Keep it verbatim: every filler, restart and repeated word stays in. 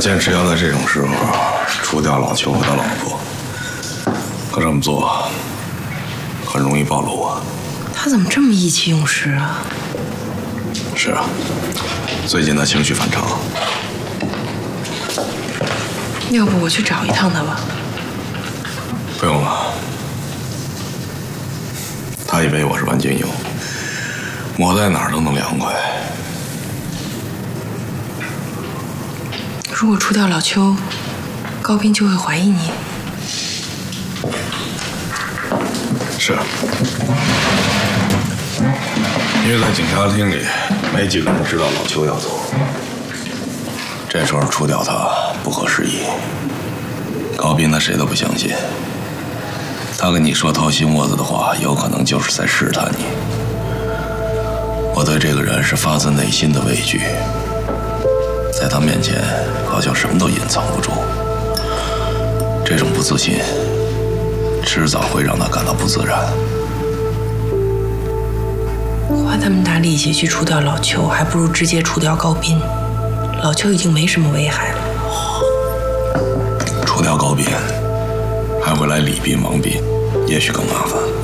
坚持要在这种时候除掉老邱和他老婆，可这么做很容易暴露啊。 他怎么这么意气用事啊？ 是啊，最近他情绪反常。 要不我去找一趟他吧？ 不用了，他以为我是万金油，我在哪儿都能凉快。 如果除掉老邱，高斌就会怀疑你。 是，因为在警察厅里没几个人知道老邱要走，这时候除掉他不合时宜。高斌他谁都不相信，他跟你说掏心窝子的话，有可能就是在试探你。我对这个人是发自内心的畏惧，在他面前好像什么都隐藏不住。这种不自信，迟早会让他感到不自然。 花那么大力气去除掉老邱，还不如直接除掉高斌。老邱已经没什么危害了。 除掉高斌，还会来李斌、王斌，也许更麻烦。